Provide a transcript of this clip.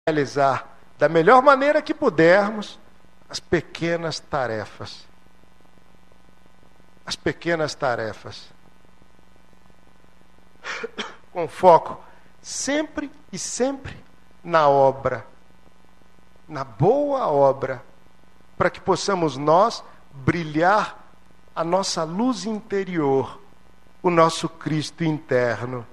realizar da melhor maneira que pudermos as pequenas tarefas. As pequenas tarefas. Com foco sempre e sempre na obra, na boa obra, para que possamos nós brilhar a nossa luz interior, o nosso Cristo interno.